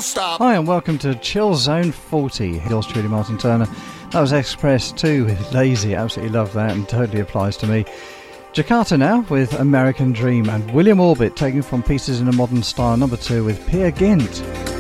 don't stop. Hi and welcome to Chill Zone 40. Yours truly, Martin Turner. That was Express 2 with Lazy. Absolutely love that and totally applies to me. Jakarta now with American Dream, and William Orbit taken from Pieces in a Modern Style number 2 with Peer Gynt.